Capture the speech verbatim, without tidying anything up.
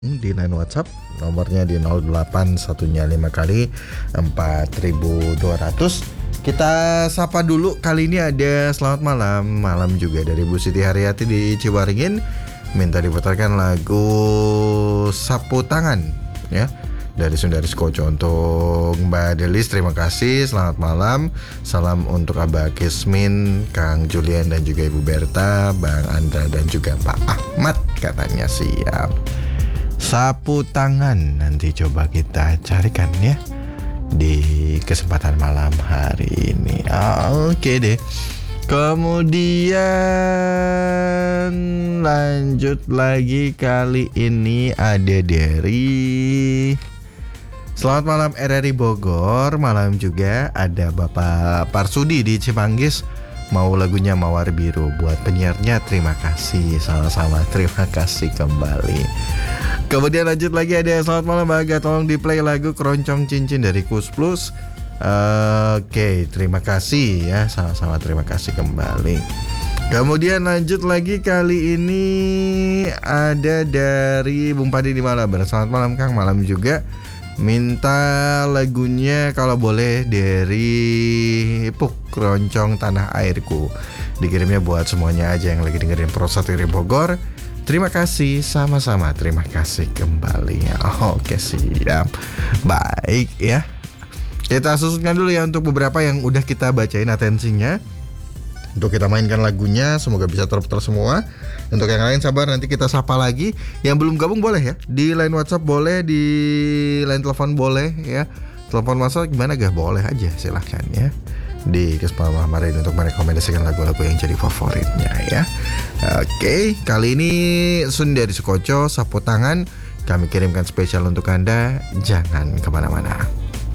Di line WhatsApp nomornya di nol delapan satunya lima kali empat ribu dua ratus. Kita sapa dulu, kali ini ada selamat malam. Malam juga dari Bu Siti Haryati di Ciwaringin. Minta diputarkan lagu Sapu Tangan ya, dari Sundarisco untuk Mbak Delis. Terima kasih, selamat malam. Salam untuk Abah Kismin, Kang Julian dan juga Ibu Berta, Bang Andra dan juga Pak Ahmad. Katanya siap. Sapu Tangan nanti coba kita carikan ya di kesempatan malam hari ini. Oh, oke deh. Kemudian lanjut lagi, kali ini ada dari selamat malam R R I Bogor. Malam juga ada Bapak Parsudi di Cimanggis. Mau lagunya Mawar Biru buat penyiarnya. Terima kasih, sama-sama. Terima kasih kembali. Kemudian lanjut lagi ada selamat malam Baga, tolong di play lagu Keroncong Cincin dari Kus Plus. uh, Oke, okay, terima kasih ya, sama-sama terima kasih kembali. Kemudian lanjut lagi, kali ini ada dari Bung Padi di Malabar. Selamat malam Kang, malam juga. Minta lagunya kalau boleh dari Puk, Keroncong Tanah Airku. Dikirimnya buat semuanya aja yang lagi dengerin Pro satu R I Bogor. Terima kasih, sama-sama terima kasih kembali. Oke, siap. Baik ya. Kita susunkan dulu ya untuk beberapa yang udah kita bacain atensinya. Untuk kita mainkan lagunya, semoga bisa terputar semua. Untuk yang lain sabar, nanti kita sapa lagi. Yang belum gabung boleh ya, di line WhatsApp boleh, di line telepon boleh ya. Telepon masuk gimana gak? Boleh aja, silahkan ya. Di kesempatan malam hari ini untuk merekomendasikan lagu-lagu yang jadi favoritnya ya. Oke, kali ini Sundarisco Sapu Tangan kami kirimkan spesial untuk Anda. Jangan kemana-mana.